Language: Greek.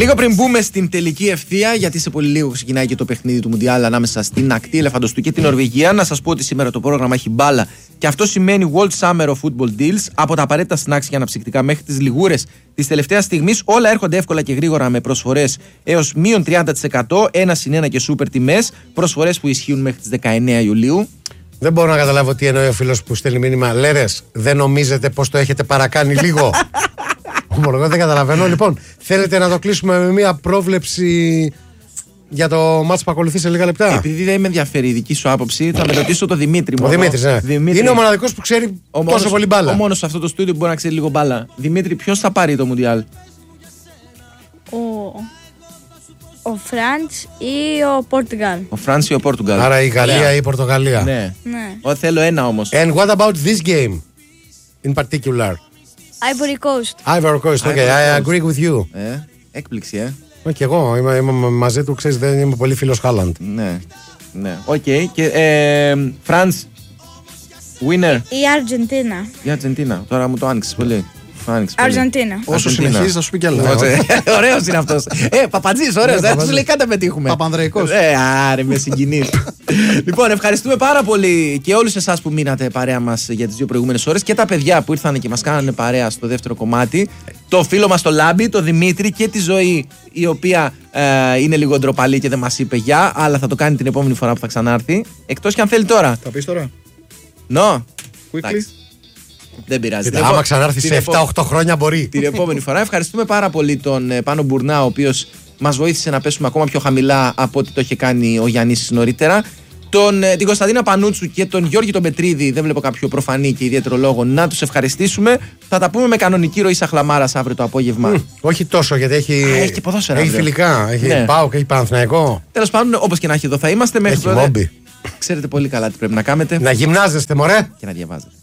Λίγο πριν μπούμε στην τελική ευθεία, γιατί σε πολύ λίγο ξεκινάει και το παιχνίδι του Μουντιάλ ανάμεσα στην ακτή Ελεφαντοστού και την Νορβηγία, να σας πω ότι σήμερα το πρόγραμμα έχει μπάλα και αυτό σημαίνει World Summer of Football Deals. Από τα απαραίτητα snacks και αναψυκτικά μέχρι τις λιγούρες της τελευταίας στιγμής, όλα έρχονται εύκολα και γρήγορα με προσφορές έως μείον 30%, 1+1 και σούπερ τιμές. Προσφορές που ισχύουν μέχρι τις 19 Ιουλίου. Δεν μπορώ να καταλάβω τι εννοεί ο φίλος που στέλνει μήνυμα. Λέρες, δεν νομίζετε πως το έχετε παρακάνει λίγο? Ομολογώ, δεν καταλαβαίνω. Λοιπόν, θέλετε να το κλείσουμε με μια πρόβλεψη για το μάτς που ακολουθεί σε λίγα λεπτά? Επειδή δεν με ενδιαφέρει η δική σου άποψη, θα με ρωτήσω το Δημήτρη. Ο Δημήτρης, ναι. Δημήτρη. Είναι ο μοναδικός που ξέρει τόσο πολύ μπάλα. Ο μόνος σε αυτό το στούντιο που μπορεί να ξέρει λίγο μπάλα. Δημήτρη, ποιος θα πάρει το Μουντιάλ? Ο Φραντς ή ο Πορτογάλ. Ο Φραντς ή ο Πορτογάλ. Άρα η Γαλλία ή η Πορτογαλία. Ναι. Θέλω ένα όμως. And what about this game in particular? Ivory Coast. Ivory Coast, okay, I agree with you. Έκπληξη, Και εγώ είμαι μαζί του, ξέρεις, δεν είμαι πολύ φίλος Χάλαντ. Ναι. Οκ. Και France, winner. Η Αργεντίνα. Η Αργεντίνα. Τώρα μου το άνοιξες πολύ. Αργεντίνα. Όσο συνεχίζει θα σου πει κι άλλα. Ωραίος είναι αυτός. Παπατζής, ωραίος. Δεν σου λέει κάτι να πετύχουμε. Παπανδρεϊκός. Άρε, με συγκινείς. Λοιπόν, ευχαριστούμε πάρα πολύ και όλους εσάς που μείνατε παρέα μας για τις δύο προηγούμενες ώρες και τα παιδιά που ήρθαν και μας κάνανε παρέα στο δεύτερο κομμάτι. Το φίλο μας το Λάμπη, το Δημήτρη και τη Ζωή, η οποία είναι λίγο ντροπαλή και δεν μας είπε γεια, αλλά θα το κάνει την επόμενη φορά που θα ξανάρθει. Εκτός και αν θέλει τώρα. Θα πεις τώρα. Quickly. Δεν πειράζει. Άμα ξανάρθει σε 7-8 χρόνια μπορεί. Την επόμενη φορά. Ευχαριστούμε πάρα πολύ τον Πάνο Μπουρνά, ο οποίος μας βοήθησε να πέσουμε ακόμα πιο χαμηλά από ό,τι το είχε κάνει ο Γιάννης νωρίτερα. Την Κωνσταντίνα Πανούτσου και τον Γιώργη τον Πετρίδη, δεν βλέπω κάποιο προφανή και ιδιαίτερο λόγο να τους ευχαριστήσουμε. Θα τα πούμε με κανονική ροή Σαχλαμάρας αύριο το απόγευμα. Όχι τόσο, γιατί έχει και ποδόσφαιρα. Έχει φιλικά. Έχει ΠΑΟΚ, έχει Παναθηναϊκό. Τέλος πάντων, όπως και να έχει, εδώ θα είμαστε μέχρι τότε. Ξέρετε πολύ καλά τι πρέπει να κάνετε. Να γυμνάζεστε, μωρέ. Και να διαβάζετε.